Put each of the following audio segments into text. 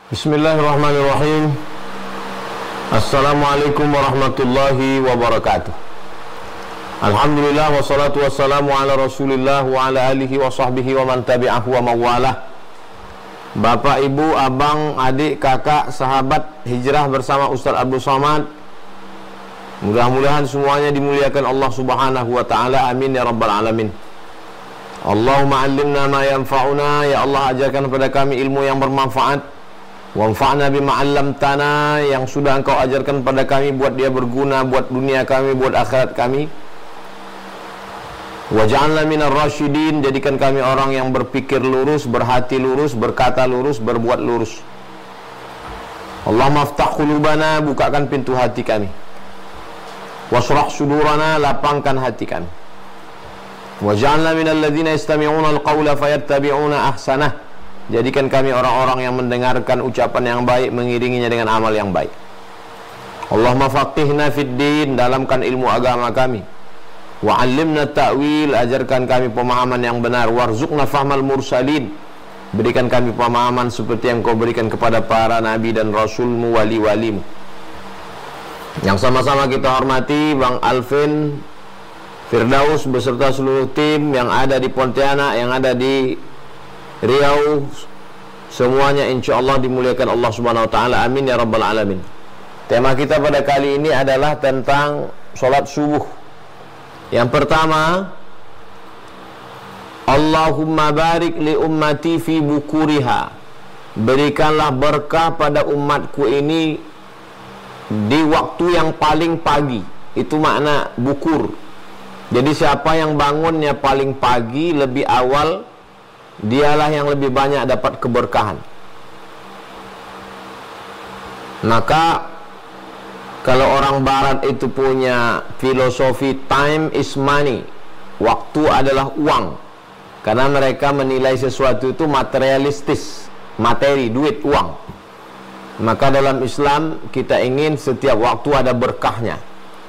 Bismillahirrahmanirrahim. Assalamualaikum warahmatullahi wabarakatuh. Alhamdulillah wassalatu wassalamu ala rasulillah wa ala alihi wa sahbihi wa man tabi'ahu wa mawalah. Bapak, ibu, abang, adik, kakak, sahabat hijrah bersama Ustaz Abdul Somad, mudah-mudahan semuanya dimuliakan Allah subhanahu wa ta'ala. Amin ya rabbal alamin. Allahumma allimna ma yanfa'una. Ya Allah, ajarkan kepada kami ilmu yang bermanfaat. Wanfa'na bima 'allamtana, yang sudah Engkau ajarkan pada kami, buat dia berguna, buat dunia kami, buat akhirat kami. Waj'alna minar rasyidin, jadikan kami orang yang berpikir lurus, berhati lurus, berkata lurus, berbuat lurus. Allahumma aftah qulubana, bukakan pintu hati kami. Washrah sudurana, lapangkan hati kami. Waj'alna minal ladzina yastami'una al-qawla fayattabi'una ahsanah, jadikan kami orang-orang yang mendengarkan ucapan yang baik, mengiringinya dengan amal yang baik. Allahumma faqihna fid din, dalamkan ilmu agama kami. Wa 'allimna ta'wil, ajarkan kami pemahaman yang benar. Warzuqna fahmal mursalin, berikan kami pemahaman seperti yang Kau berikan kepada para nabi dan rasulmu, wali-walimu. Yang sama-sama kita hormati Bang Alvin Firdaus beserta seluruh tim yang ada di Pontianak, yang ada di Riau, semuanya insyaAllah dimuliakan Allah subhanahu wa ta'ala. Amin ya rabbal alamin. Tema kita pada kali ini adalah tentang sholat subuh. Yang pertama, Allahumma barik li ummati fi bukuriha, berikanlah berkah pada umatku ini di waktu yang paling pagi. Itu makna bukur. Jadi siapa yang bangunnya paling pagi, lebih awal, dialah yang lebih banyak dapat keberkahan. Maka kalau orang barat itu punya filosofi time is money, waktu adalah uang, karena mereka menilai sesuatu itu materialistis, materi, duit, uang. Maka dalam Islam kita ingin setiap waktu ada berkahnya.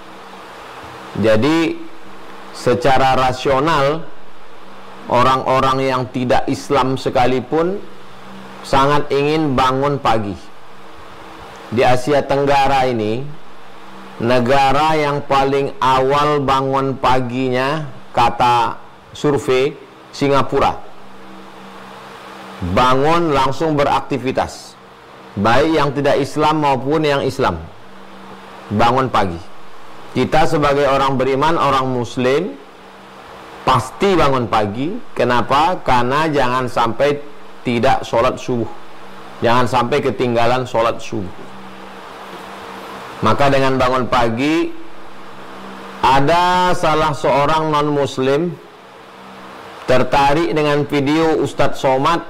Jadi secara rasional, orang-orang yang tidak Islam sekalipun sangat ingin bangun pagi. Di Asia Tenggara ini, negara yang paling awal bangun paginya, kata survei, Singapura. Bangun langsung beraktivitas, baik yang tidak Islam maupun yang Islam, bangun pagi. Kita sebagai orang beriman, orang Muslim, pasti bangun pagi. Kenapa? Karena jangan sampai tidak sholat subuh, jangan sampai ketinggalan sholat subuh. Maka dengan bangun pagi, ada salah seorang non-muslim tertarik dengan video Ustadz Somad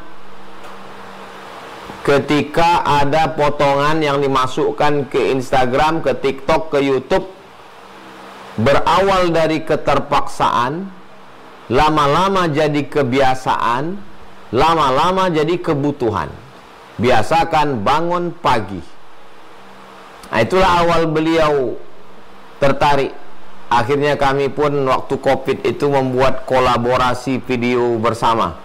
ketika ada potongan yang dimasukkan ke Instagram, ke TikTok, ke YouTube. Berawal dari keterpaksaan, lama-lama jadi kebiasaan, lama-lama jadi kebutuhan. Biasakan bangun pagi. Nah, itulah awal beliau tertarik. Akhirnya kami pun waktu Covid itu membuat kolaborasi video bersama.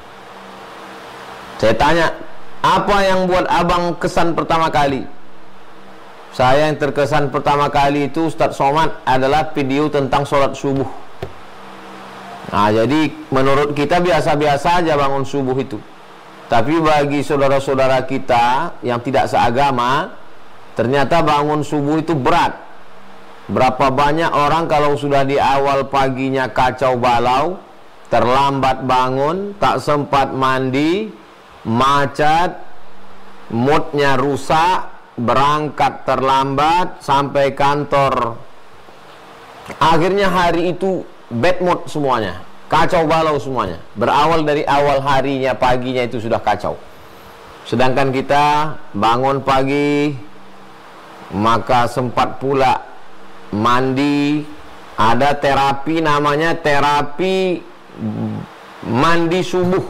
Saya tanya, apa yang buat abang kesan pertama kali? Saya yang terkesan pertama kali itu Ustadz Somad adalah video tentang sholat subuh. Nah, jadi menurut kita biasa-biasa aja bangun subuh itu. Tapi bagi saudara-saudara kita yang tidak seagama, ternyata bangun subuh itu berat. Berapa banyak orang kalau sudah di awal paginya kacau balau, terlambat bangun, tak sempat mandi, macet, moodnya rusak, berangkat terlambat, sampai kantor. Akhirnya hari itu bad mood semuanya, kacau balau semuanya. Berawal dari awal harinya, paginya itu sudah kacau. Sedangkan kita bangun pagi, maka sempat pula mandi. Ada terapi namanya terapi mandi subuh.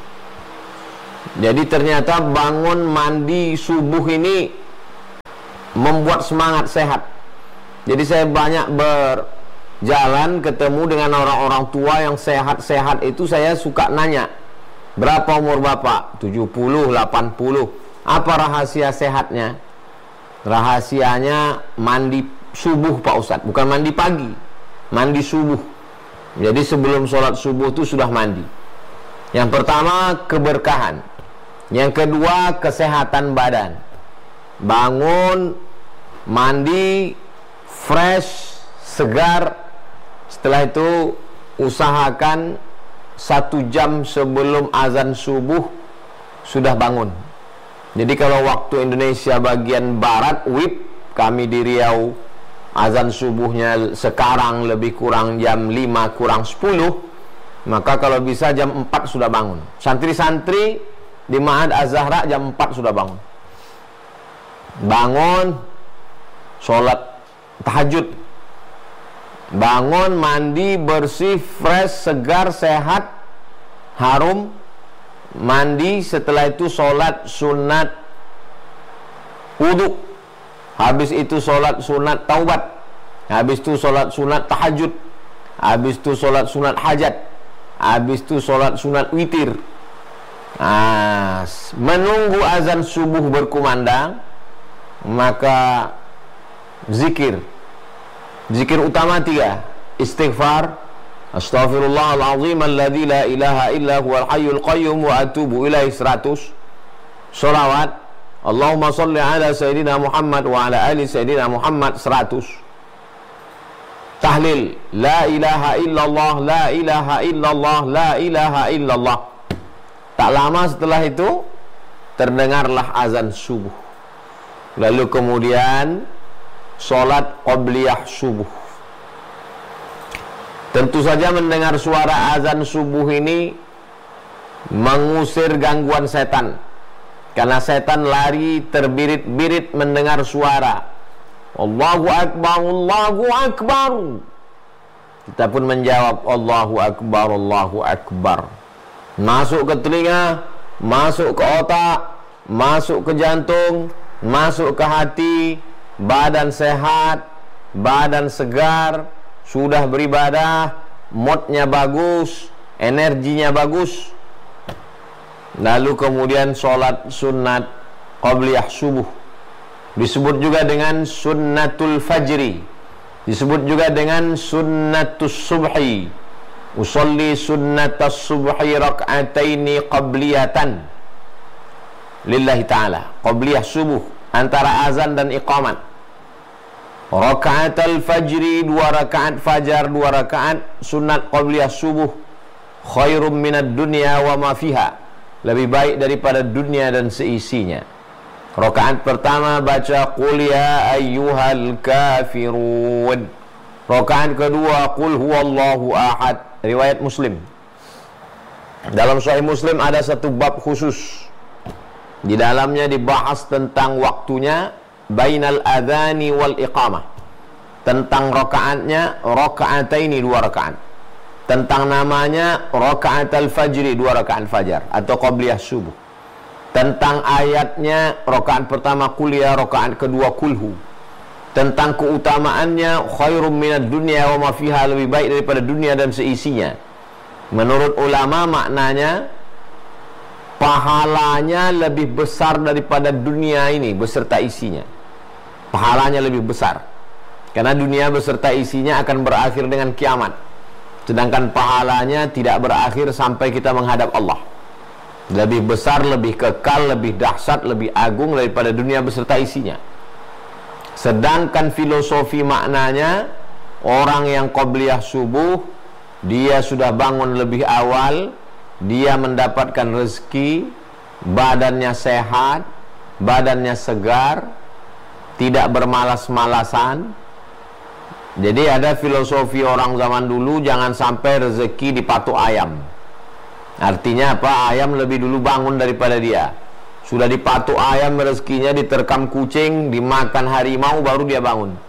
Jadi ternyata bangun mandi subuh ini membuat semangat sehat. Jadi saya banyak berjalan, ketemu dengan orang-orang tua yang sehat-sehat itu, saya suka nanya, berapa umur bapak? 70, 80. Apa rahasia sehatnya? Rahasianya mandi subuh Pak Ustadz, bukan mandi pagi, mandi subuh. Jadi sebelum sholat subuh itu sudah mandi. Yang pertama keberkahan, yang kedua kesehatan badan. Bangun, mandi, fresh, segar. Setelah itu usahakan 1 jam sebelum azan subuh sudah bangun. Jadi kalau waktu Indonesia bagian barat WIB, kami di Riau, azan subuhnya sekarang lebih kurang jam 5 kurang 10, maka kalau bisa jam 4 sudah bangun. Santri-santri di Ma'had Az-Zahra jam 4 sudah bangun. Bangun, sholat tahajud. Bangun, mandi, bersih, fresh, segar, sehat, harum. Mandi, setelah itu sholat sunat wudu. Habis itu sholat sunat taubat. Habis itu sholat sunat tahajud. Habis itu sholat sunat hajat. Habis itu sholat sunat witir. Menunggu azan subuh berkumandang, maka zikir. Zikir utama 3. Istighfar, astaghfirullahaladzim alladzi la ilaha illa huwal hayyul qayyum wa atubu ilaihi 100. Sholawat, Allahumma sholli ala sayyidina Muhammad wa ala ali sayyidina Muhammad 100. Tahlil, la ilaha illallah, la ilaha illallah, la ilaha illallah. Tak lama setelah itu terdengarlah azan subuh. Lalu kemudian sholat qabliyah subuh. Tentu saja mendengar suara azan subuh ini mengusir gangguan setan, karena setan lari terbirit-birit mendengar suara Allahu Akbar, Allahu Akbar. Kita pun menjawab Allahu Akbar, Allahu Akbar. Masuk ke telinga, masuk ke otak, masuk ke jantung, masuk ke hati. Badan sehat, badan segar, sudah beribadah, moodnya bagus, energinya bagus. Lalu kemudian sholat sunat qabliyah subuh, disebut juga dengan sunnatul fajri, disebut juga dengan sunnatus subhi. Usolli sunnatus subhi rak'ataini qabliyatan lillahi ta'ala. Qabliyah subuh antara azan dan iqamat. Rakaat al-fajri 2 rakaat fajar, 2 rakaat sunat qabliyah subuh, khairum minad dunya wa ma fiha, lebih baik daripada dunia dan seisinya. Rakaat pertama baca qul ya ayyuhal kafirun. Rakaat kedua qul huwallahu ahad, riwayat Muslim. Dalam Sahih Muslim ada satu bab khusus. Di dalamnya dibahas tentang waktunya bainal adhani wal iqamah, tentang rakaatnya rakaataini 2 rakaat, tentang namanya rakaat al-fajri 2 rakaat fajar atau qabliyah subuh, tentang ayatnya rakaat pertama qul ya, rakaat kedua kulhu, tentang keutamaannya khairum minad dunya wa ma fiha, lebih baik daripada dunia dan seisinya. Menurut ulama maknanya pahalanya lebih besar daripada dunia ini beserta isinya. Pahalanya lebih besar, karena dunia beserta isinya akan berakhir dengan kiamat, sedangkan pahalanya tidak berakhir sampai kita menghadap Allah. Lebih besar, lebih kekal, lebih dahsyat, lebih agung daripada dunia beserta isinya. Sedangkan filosofi maknanya, orang yang qabliyah subuh, dia sudah bangun lebih awal, dia mendapatkan rezeki, badannya sehat, badannya segar, tidak bermalas-malasan. Jadi ada filosofi orang zaman dulu, jangan sampai rezeki dipatok ayam. Artinya apa? Ayam lebih dulu bangun daripada dia. Sudah dipatok ayam, rezekinya diterkam kucing, dimakan harimau, baru dia bangun.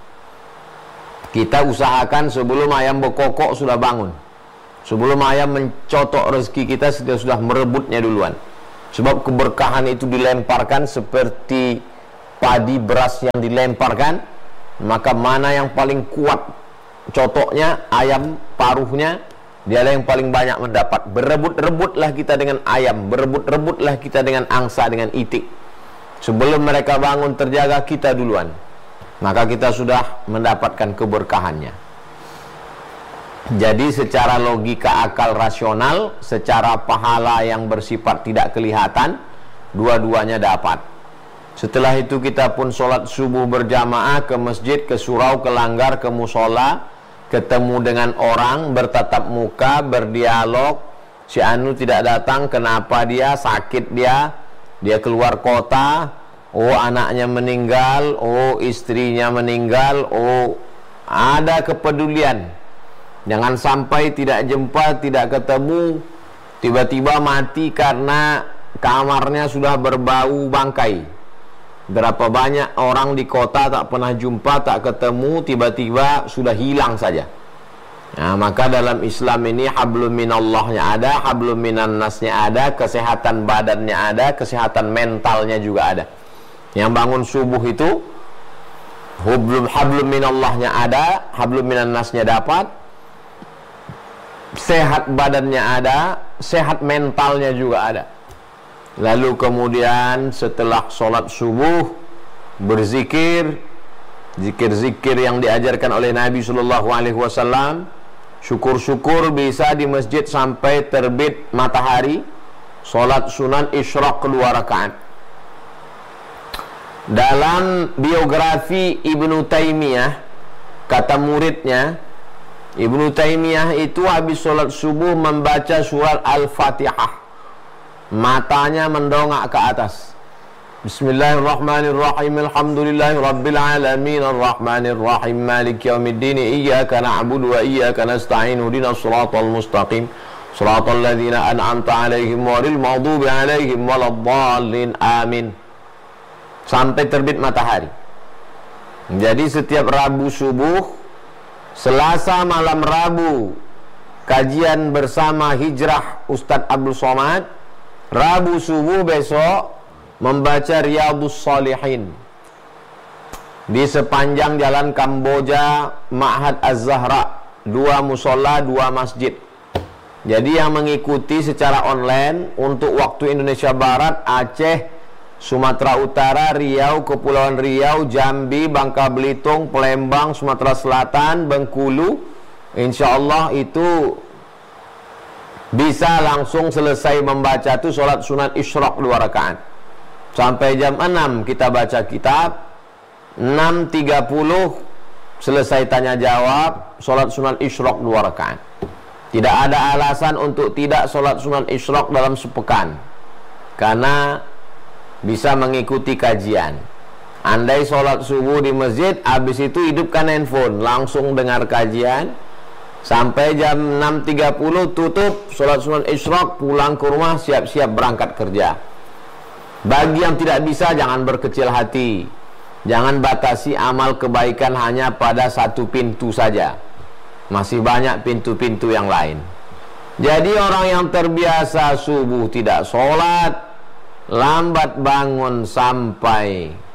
Kita usahakan sebelum ayam berkokok sudah bangun. Sebelum ayam mencotok rezeki kita, sudah merebutnya duluan. Sebab keberkahan itu dilemparkan seperti padi beras yang dilemparkan, maka mana yang paling kuat cotoknya, ayam paruhnya, dialah yang paling banyak mendapat. Berebut-rebutlah kita dengan ayam, berebut-rebutlah kita dengan angsa, dengan itik. Sebelum mereka bangun terjaga, kita duluan, maka kita sudah mendapatkan keberkahannya. Jadi secara logika akal rasional, secara pahala yang bersifat tidak kelihatan, dua-duanya dapat. Setelah itu kita pun sholat subuh berjamaah ke masjid, ke surau, ke langgar, ke musola, ketemu dengan orang, bertatap muka, berdialog. Si anu tidak datang, kenapa dia? Sakit dia keluar kota, oh anaknya meninggal, oh istrinya meninggal, oh ada kepedulian. Jangan sampai tidak jumpa, tidak ketemu, tiba-tiba mati karena kamarnya sudah berbau bangkai. Berapa banyak orang di kota tak pernah jumpa, tak ketemu, tiba-tiba sudah hilang saja. Nah, maka dalam Islam ini hablum minallahnya ada, hablum minannasnya ada, kesehatan badannya ada, kesehatan mentalnya juga ada. Yang bangun subuh itu hablum minallahnya ada, hablum minannasnya dapat, sehat badannya ada, sehat mentalnya juga ada. Lalu kemudian setelah sholat subuh berzikir, zikir-zikir yang diajarkan oleh Nabi SAW. Syukur-syukur bisa di masjid sampai terbit matahari. Sholat sunan isyraq 2 rakaat. Dalam biografi Ibnu Taimiyah, kata muridnya, Ibnu Taimiyah itu habis sholat subuh membaca surat Al-Fatihah, matanya mendongak ke atas. Bismillahirrahmanirrahim. Alhamdulillahi rabbil alamin arrahmanirrahim maliki yaumiddin iyyaka na'budu wa iyyaka nasta'in ihdinas siratal mustaqim siratal ladzina an'amta 'alaihim ghairil maghdubi 'alaihim waladdallin amin, sampai terbit matahari. Jadi setiap Rabu subuh, Selasa malam Rabu kajian bersama Hijrah Ustadz Abdul Somad, Rabu subuh besok membaca Riyadhus Shalihin di sepanjang jalan Kamboja, Ma'had Az-Zahra, 2 musola, 2 masjid. Jadi yang mengikuti secara online untuk waktu Indonesia Barat, Aceh, Sumatera Utara, Riau, Kepulauan Riau, Jambi, Bangka Belitung, Palembang, Sumatera Selatan, Bengkulu, insya Allah itu bisa langsung selesai membaca itu sholat sunat isyraq 2 rakaat. Sampai jam 6 kita baca kitab, 6.30 selesai tanya jawab, sholat sunat isyraq 2 rakaat. Tidak ada alasan untuk tidak sholat sunat isyraq dalam sepekan, karena bisa mengikuti kajian. Andai sholat subuh di masjid, habis itu hidupkan handphone, langsung dengar kajian sampai jam 6.30 tutup, sholat sunat isyraq, pulang ke rumah, siap-siap berangkat kerja. Bagi yang tidak bisa, jangan berkecil hati, jangan batasi amal kebaikan hanya pada satu pintu saja, masih banyak pintu-pintu yang lain. Jadi orang yang terbiasa subuh tidak sholat, lambat bangun sampai